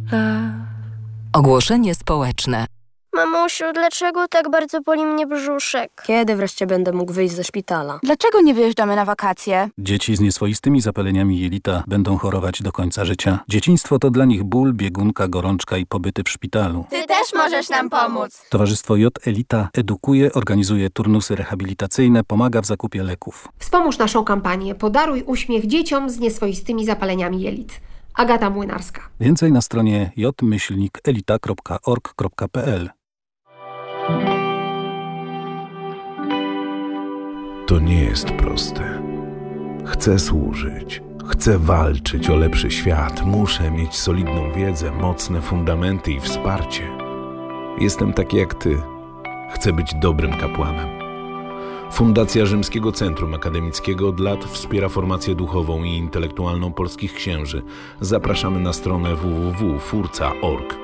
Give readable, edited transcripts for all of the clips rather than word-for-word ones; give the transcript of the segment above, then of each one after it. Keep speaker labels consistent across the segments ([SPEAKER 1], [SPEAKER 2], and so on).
[SPEAKER 1] Ogłoszenie społeczne.
[SPEAKER 2] Mamusiu, dlaczego tak bardzo boli mnie brzuszek?
[SPEAKER 3] Kiedy wreszcie będę mógł wyjść ze szpitala?
[SPEAKER 4] Dlaczego nie wyjeżdżamy na wakacje?
[SPEAKER 5] Dzieci z nieswoistymi zapaleniami jelita będą chorować do końca życia. Dzieciństwo to dla nich ból, biegunka, gorączka i pobyty w szpitalu.
[SPEAKER 4] Ty też możesz nam pomóc.
[SPEAKER 5] Towarzystwo J Elita edukuje, organizuje turnusy rehabilitacyjne, pomaga w zakupie leków.
[SPEAKER 6] Wspomóż naszą kampanię Podaruj uśmiech dzieciom z nieswoistymi zapaleniami jelit. Agata Młynarska.
[SPEAKER 5] Więcej na stronie j-elita.org.pl.
[SPEAKER 7] To nie jest proste. Chcę służyć, chcę walczyć o lepszy świat, muszę mieć solidną wiedzę, mocne fundamenty i wsparcie. Jestem taki jak ty. Chcę być dobrym kapłanem. Fundacja Rzymskiego Centrum Akademickiego od lat wspiera formację duchową i intelektualną polskich księży. Zapraszamy na stronę www.furca.org.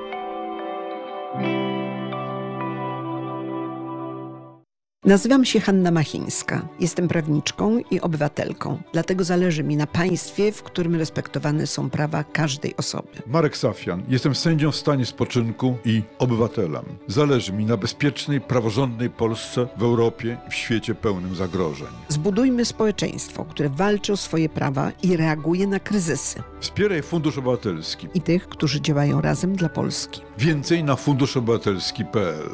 [SPEAKER 8] Nazywam się Hanna Machińska. Jestem prawniczką i obywatelką. Dlatego zależy mi na państwie, w którym respektowane są prawa każdej osoby.
[SPEAKER 9] Marek Safian. Jestem sędzią w stanie spoczynku i obywatelem. Zależy mi na bezpiecznej, praworządnej Polsce w Europie i w świecie pełnym zagrożeń.
[SPEAKER 8] Zbudujmy społeczeństwo, które walczy o swoje prawa i reaguje na kryzysy.
[SPEAKER 9] Wspieraj Fundusz Obywatelski
[SPEAKER 8] I tych, którzy działają razem dla Polski.
[SPEAKER 9] Więcej na funduszobywatelski.pl.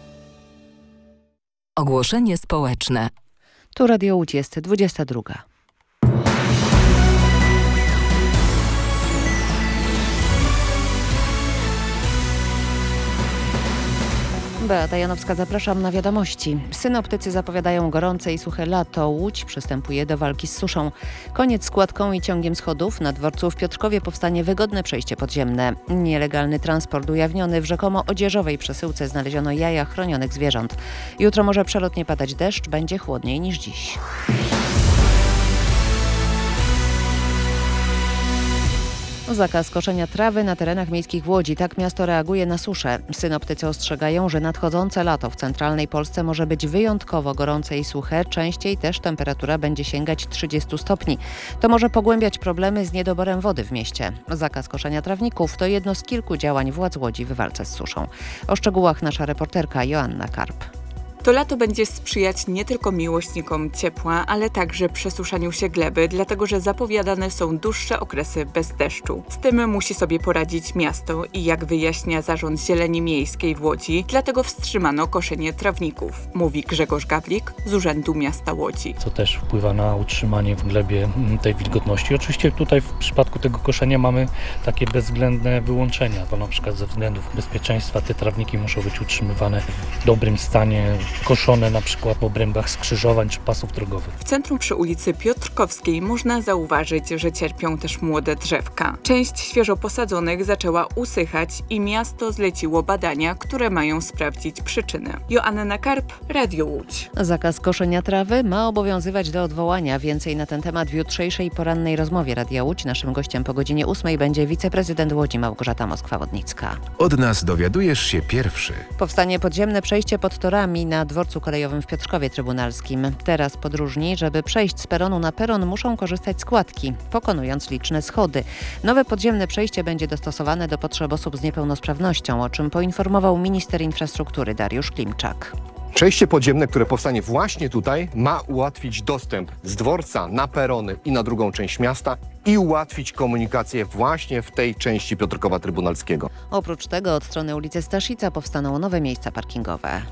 [SPEAKER 1] Ogłoszenie społeczne.
[SPEAKER 10] Tu Radio Łódź, jest 22. Beata Janowska, zapraszam na wiadomości. Synoptycy zapowiadają gorące i suche lato. Łódź przystępuje do walki z suszą. Koniec z kładką i ciągiem schodów. Na dworcu w Piotrkowie powstanie wygodne przejście podziemne. Nielegalny transport ujawniony. W rzekomo odzieżowej przesyłce znaleziono jaja chronionych zwierząt. Jutro może przelotnie padać deszcz. Będzie chłodniej niż dziś. Zakaz koszenia trawy na terenach miejskich w Łodzi. Tak miasto reaguje na suszę. Synoptycy ostrzegają, że nadchodzące lato w centralnej Polsce może być wyjątkowo gorące i suche. Częściej też temperatura będzie sięgać 30 stopni. To może pogłębiać problemy z niedoborem wody w mieście. Zakaz koszenia trawników to jedno z kilku działań władz Łodzi w walce z suszą. O szczegółach nasza reporterka Joanna Karp.
[SPEAKER 11] To lato będzie sprzyjać nie tylko miłośnikom ciepła, ale także przesuszaniu się gleby, dlatego że zapowiadane są dłuższe okresy bez deszczu. Z tym musi sobie poradzić miasto i jak wyjaśnia Zarząd Zieleni Miejskiej w Łodzi, dlatego wstrzymano koszenie trawników, mówi Grzegorz Gawlik z Urzędu Miasta Łodzi.
[SPEAKER 12] Co też wpływa na utrzymanie w glebie tej wilgotności. Oczywiście tutaj w przypadku tego koszenia mamy takie bezwzględne wyłączenia, bo na przykład ze względów bezpieczeństwa te trawniki muszą być utrzymywane w dobrym stanie, koszone na przykład w obrębach skrzyżowań czy pasów drogowych.
[SPEAKER 11] W centrum przy ulicy Piotrkowskiej można zauważyć, że cierpią też młode drzewka. Część świeżo posadzonych zaczęła usychać i miasto zleciło badania, które mają sprawdzić przyczyny. Joanna Karp, Radio Łódź.
[SPEAKER 10] Zakaz koszenia trawy ma obowiązywać do odwołania. Więcej na ten temat w jutrzejszej porannej rozmowie Radia Łódź. Naszym gościem po godzinie 8 będzie wiceprezydent Łodzi Małgorzata Moskwa-Wodnicka.
[SPEAKER 7] Od nas dowiadujesz się pierwszy.
[SPEAKER 10] Powstanie podziemne przejście pod torami na dworcu kolejowym w Piotrkowie Trybunalskim. Teraz podróżni, żeby przejść z peronu na peron, muszą korzystać z kładki, pokonując liczne schody. Nowe podziemne przejście będzie dostosowane do potrzeb osób z niepełnosprawnością, o czym poinformował minister infrastruktury Dariusz Klimczak.
[SPEAKER 13] Przejście podziemne, które powstanie właśnie tutaj, ma ułatwić dostęp z dworca na perony i na drugą część miasta i ułatwić komunikację właśnie w tej części Piotrkowa Trybunalskiego.
[SPEAKER 10] Oprócz tego od strony ulicy Staszica powstaną nowe miejsca parkingowe.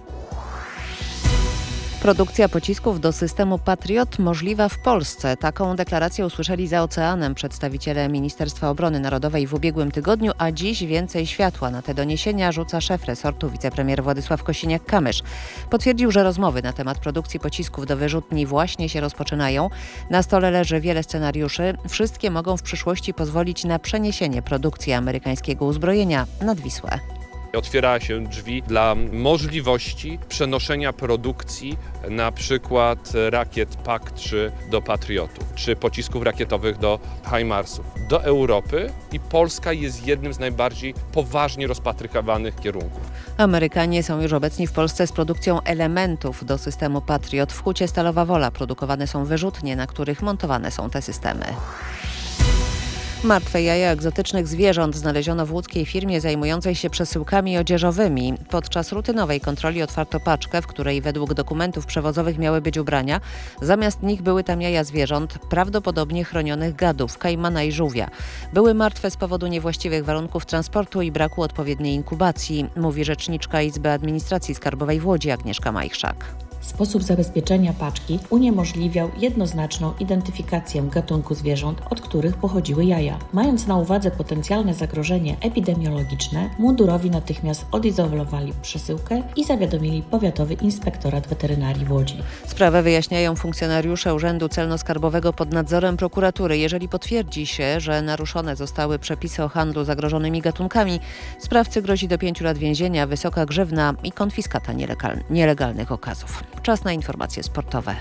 [SPEAKER 10] Produkcja pocisków do systemu Patriot możliwa w Polsce. Taką deklarację usłyszeli za oceanem przedstawiciele Ministerstwa Obrony Narodowej w ubiegłym tygodniu, a dziś więcej światła na te doniesienia rzuca szef resortu wicepremier Władysław Kosiniak-Kamysz. Potwierdził, że rozmowy na temat produkcji pocisków do wyrzutni właśnie się rozpoczynają. Na stole leży wiele scenariuszy. Wszystkie mogą w przyszłości pozwolić na przeniesienie produkcji amerykańskiego uzbrojenia nad Wisłę.
[SPEAKER 14] Otwiera się drzwi dla możliwości przenoszenia produkcji na przykład rakiet PAK-3 do Patriotów, czy pocisków rakietowych do HIMARS-ów do Europy i Polska jest jednym z najbardziej poważnie rozpatrywanych kierunków.
[SPEAKER 10] Amerykanie są już obecni w Polsce z produkcją elementów do systemu Patriot. W hucie Stalowa Wola produkowane są wyrzutnie, na których montowane są te systemy. Martwe jaja egzotycznych zwierząt znaleziono w łódzkiej firmie zajmującej się przesyłkami odzieżowymi. Podczas rutynowej kontroli otwarto paczkę, w której według dokumentów przewozowych miały być ubrania. Zamiast nich były tam jaja zwierząt, prawdopodobnie chronionych gadów, kajmana i żółwia. Były martwe z powodu niewłaściwych warunków transportu i braku odpowiedniej inkubacji, mówi rzeczniczka Izby Administracji Skarbowej w Łodzi Agnieszka Majchrzak.
[SPEAKER 15] Sposób zabezpieczenia paczki uniemożliwiał jednoznaczną identyfikację gatunku zwierząt, od których pochodziły jaja. Mając na uwadze potencjalne zagrożenie epidemiologiczne, mundurowi natychmiast odizolowali przesyłkę i zawiadomili Powiatowy Inspektorat Weterynarii w Łodzi.
[SPEAKER 10] Sprawę wyjaśniają funkcjonariusze Urzędu Celno-Skarbowego pod nadzorem prokuratury. Jeżeli potwierdzi się, że naruszone zostały przepisy o handlu zagrożonymi gatunkami, sprawcy grozi do 5 lat więzienia, wysoka grzywna i konfiskata nielegalnych okazów. Czas na informacje sportowe.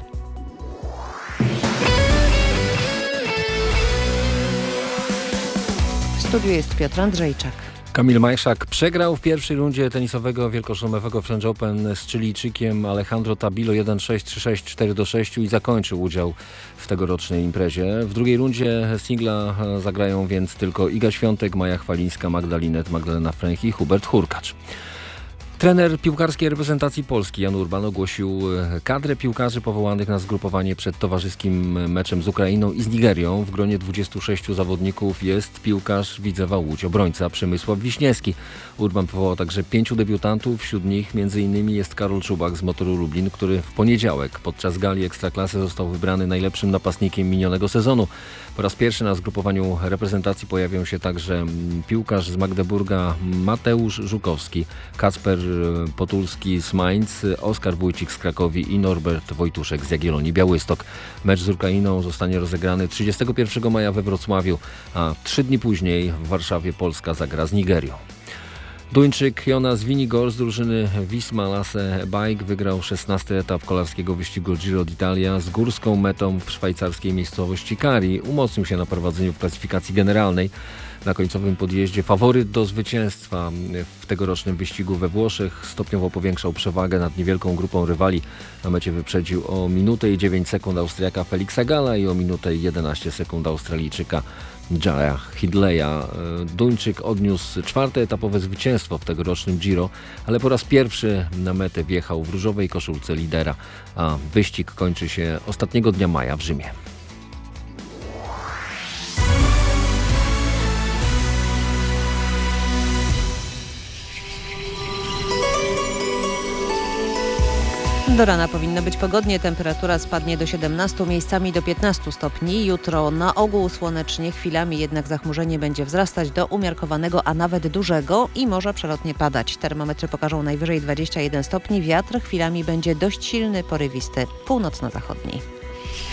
[SPEAKER 10] W studiu jest Piotr Andrzejczak.
[SPEAKER 16] Kamil Majszak przegrał w pierwszej rundzie tenisowego wielkoszlemowego French Open z Chilijczykiem Alejandro Tabilo 1-6, 3-6, 4-6 i zakończył udział w tegorocznej imprezie. W drugiej rundzie singla zagrają więc tylko Iga Świątek, Maja Chwalińska, Magdalena Fręch i Hubert Hurkacz. Trener piłkarskiej reprezentacji Polski Jan Urban ogłosił kadrę piłkarzy powołanych na zgrupowanie przed towarzyskim meczem z Ukrainą i z Nigerią. W gronie 26 zawodników jest piłkarz Widzewa Łódź, obrońca Przemysław Wiśniewski. Urban powołał także 5 debiutantów, wśród nich m.in. jest Karol Czubak z Motoru Lublin, który w poniedziałek podczas gali Ekstraklasy został wybrany najlepszym napastnikiem minionego sezonu. Po raz pierwszy na zgrupowaniu reprezentacji pojawią się także piłkarz z Magdeburga Mateusz Żukowski, Kacper Potulski z Mainz, Oskar Wójcik z Krakowi i Norbert Wojtuszek z Jagiellonii Białystok. Mecz z Ukrainą zostanie rozegrany 31 maja we Wrocławiu, a 3 dni później w Warszawie Polska zagra z Nigerią. Duńczyk Jonas Vingegaard z drużyny Wisma Lasse Bike wygrał 16. etap kolarskiego wyścigu Giro d'Italia z górską metą w szwajcarskiej miejscowości Cari. Umocnił się na prowadzeniu w klasyfikacji generalnej. Na końcowym podjeździe faworyt do zwycięstwa w tegorocznym wyścigu we Włoszech stopniowo powiększał przewagę nad niewielką grupą rywali. Na mecie wyprzedził o minutę i 9 sekund Austriaka Felixa Galla i o minutę i 11 sekund Australijczyka Jaya Hindleya. Duńczyk odniósł 4. etapowe zwycięstwo w tegorocznym Giro, ale po raz pierwszy na metę wjechał w różowej koszulce lidera, a wyścig kończy się ostatniego dnia maja w Rzymie.
[SPEAKER 10] Do rana powinno być pogodnie, temperatura spadnie do 17, miejscami do 15 stopni. Jutro na ogół słonecznie, chwilami jednak zachmurzenie będzie wzrastać do umiarkowanego, a nawet dużego i może przelotnie padać. Termometry pokażą najwyżej 21 stopni, wiatr chwilami będzie dość silny, porywisty, północno-zachodni.